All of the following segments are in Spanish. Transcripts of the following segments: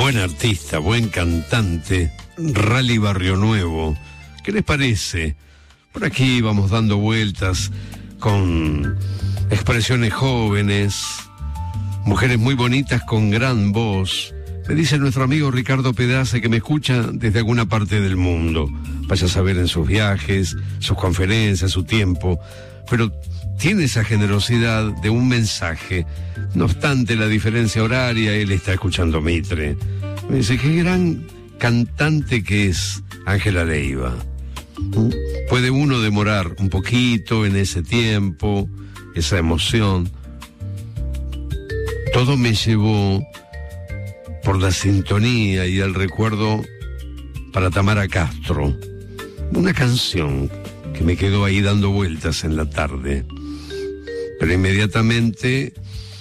Buen artista, buen cantante, Rally Barrio Nuevo. ¿Qué les parece? Por aquí vamos dando vueltas con expresiones jóvenes, mujeres muy bonitas con gran voz. Me dice nuestro amigo Ricardo Pedaza que me escucha desde alguna parte del mundo. Vaya a saber en sus viajes, sus conferencias, su tiempo. Pero tiene esa generosidad de un mensaje. No obstante la diferencia horaria, él está escuchando Mitre. Me dice, qué gran cantante que es Ángela Leiva. Puede uno demorar un poquito en ese tiempo, esa emoción. Todo me llevó por la sintonía y el recuerdo para Tamara Castro. Una canción que me quedó ahí dando vueltas en la tarde. Pero inmediatamente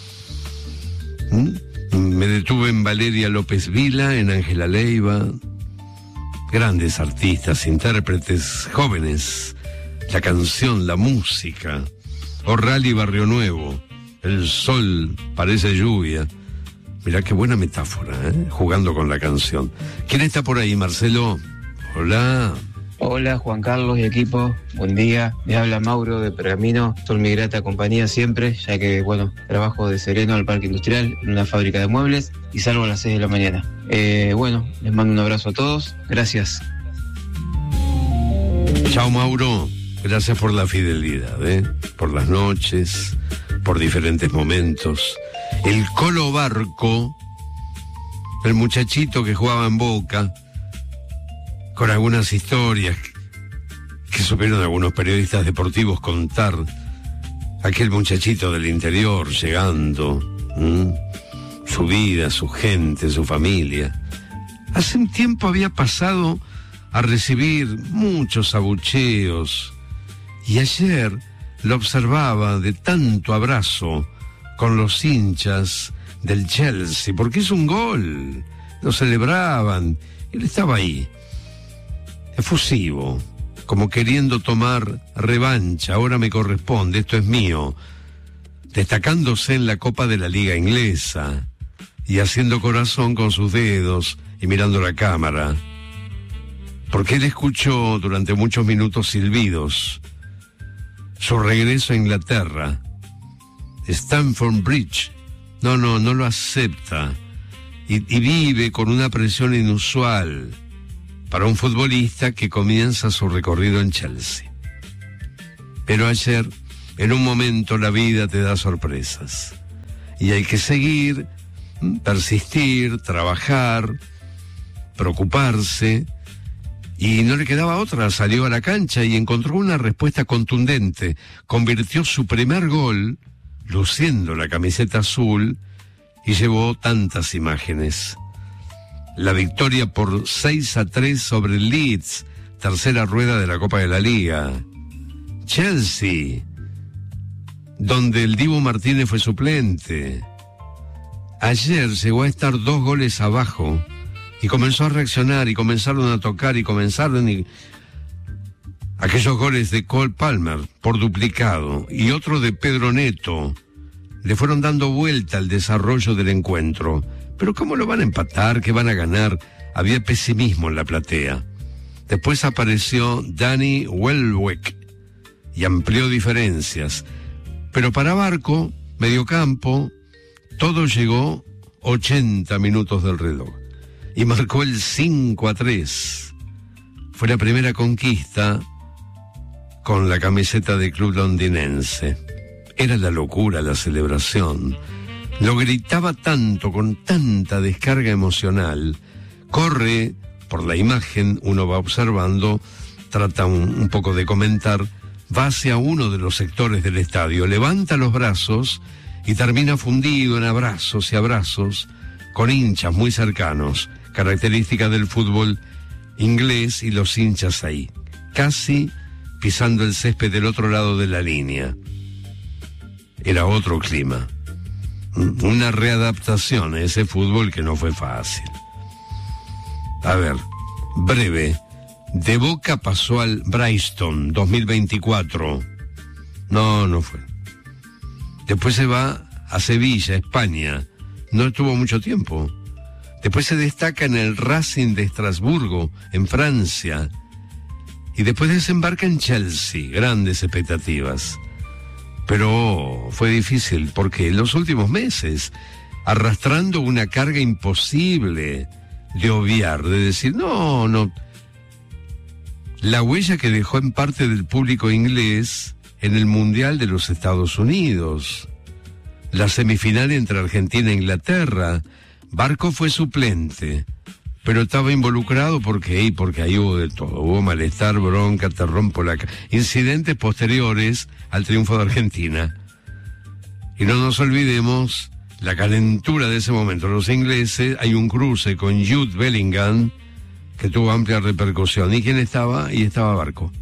me detuve en Valeria López Vila, en Ángela Leiva. Grandes artistas, intérpretes jóvenes. La canción, la música. O Rally Barrio Nuevo. El sol parece lluvia. Mirá qué buena metáfora, jugando con la canción. ¿Quién está por ahí, Marcelo? Hola. Hola, Juan Carlos y equipo. Buen día. Me habla Mauro de Pergamino. Son mi grata compañía siempre, ya que, trabajo de sereno al Parque Industrial, en una fábrica de muebles, y salgo a las 6 de la mañana. Les mando un abrazo a todos. Gracias. Chao, Mauro. Gracias por la fidelidad, por las noches, por diferentes momentos. El Colo Barco, el muchachito que jugaba en Boca, con algunas historias que supieron algunos periodistas deportivos contar. Aquel muchachito del interior llegando, su vida, su gente, su familia. Hace un tiempo había pasado a recibir muchos abucheos y ayer lo observaba de tanto abrazo con los hinchas del Chelsea, porque es un gol, lo celebraban, él estaba ahí, efusivo, como queriendo tomar revancha, ahora me corresponde, esto es mío, destacándose en la Copa de la Liga Inglesa, y haciendo corazón con sus dedos, y mirando la cámara, porque él escuchó durante muchos minutos silbidos, su regreso a Inglaterra, Stamford Bridge, no lo acepta y vive con una presión inusual para un futbolista que comienza su recorrido en Chelsea. Pero ayer, en un momento, la vida te da sorpresas y hay que seguir, persistir, trabajar, preocuparse, y no le quedaba otra. Salió a la cancha y encontró una respuesta contundente, convirtió su primer gol luciendo la camiseta azul, y llevó tantas imágenes. La victoria por 6-3 sobre el Leeds, tercera rueda de la Copa de la Liga. Chelsea, donde el Dibu Martínez fue suplente. Ayer llegó a estar 2 goles abajo, y comenzó a reaccionar, y comenzaron a tocar, y comenzaron aquellos goles de Cole Palmer por duplicado y otro de Pedro Neto le fueron dando vuelta al desarrollo del encuentro. Pero ¿cómo lo van a empatar? ¿Qué van a ganar? Había pesimismo en la platea. Después apareció Danny Welbeck y amplió diferencias. Pero para Barco, mediocampo, todo llegó 80 minutos del reloj y marcó el 5-3. Fue la primera conquista con la camiseta del club londinense. Era la locura, la celebración. Lo gritaba tanto, con tanta descarga emocional. Corre por la imagen, uno va observando, trata un poco de comentar, va hacia uno de los sectores del estadio, levanta los brazos y termina fundido en abrazos y abrazos con hinchas muy cercanos, característica del fútbol inglés, y los hinchas ahí, casi pisando el césped del otro lado de la línea. Era otro clima, una readaptación a ese fútbol que no fue fácil. A ver, breve, de Boca pasó al Brighton 2024, no fue. Después se va a Sevilla, España, no estuvo mucho tiempo, Después se destaca en el Racing de Estrasburgo, en Francia. Y después desembarca en Chelsea, grandes expectativas. Pero fue difícil porque en los últimos meses, arrastrando una carga imposible de obviar, de decir, no. La huella que dejó en parte del público inglés en el Mundial de los Estados Unidos, la semifinal entre Argentina e Inglaterra. Barco fue suplente, pero estaba involucrado porque ahí hubo de todo. Hubo malestar, bronca, terrón polaca, incidentes posteriores al triunfo de Argentina. Y no nos olvidemos la calentura de ese momento. Los ingleses, hay un cruce con Jude Bellingham que tuvo amplia repercusión. ¿Y quién estaba? Y estaba Barco.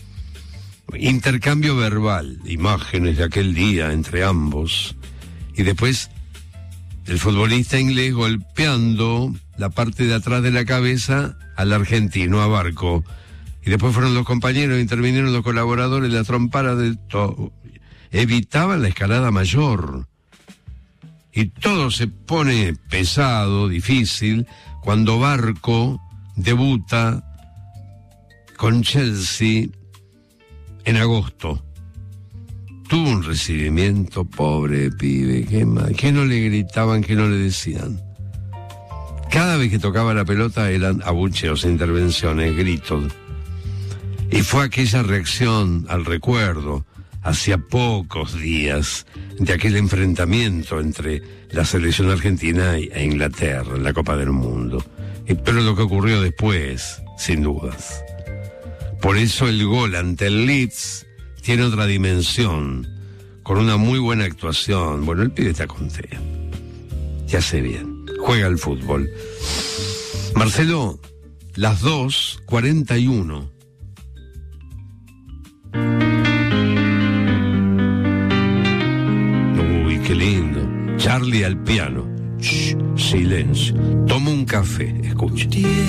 Intercambio verbal, imágenes de aquel día entre ambos. Y después el futbolista inglés golpeando la parte de atrás de la cabeza al argentino, a Barco. Y después fueron los compañeros, intervinieron los colaboradores, la trompara de todo. Evitaban la escalada mayor. Y todo se pone pesado, difícil, cuando Barco debuta con Chelsea en agosto. Tuvo un recibimiento, pobre pibe, ¿qué no le gritaban, qué no le decían? Cada vez que tocaba la pelota eran abucheos, intervenciones, gritos. Y fue aquella reacción al recuerdo, hacía pocos días, de aquel enfrentamiento entre la selección argentina e Inglaterra en la Copa del Mundo. Pero lo que ocurrió después, sin dudas. Por eso el gol ante el Leeds tiene otra dimensión, con una muy buena actuación. Bueno, el pibe está contento, ya sé bien, juega al fútbol. Marcelo, las 2:41. Uy, qué lindo. Charlie al piano. Shh, silencio. Toma un café, escucha.